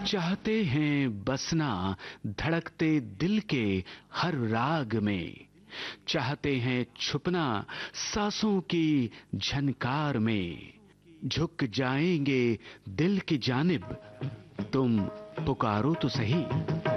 चाहते हैं बसना धड़कते दिल के हर राग में, चाहते हैं छुपना सांसों की झनकार में। झुक जाएंगे दिल की जानिब, तुम पुकारो तो सही।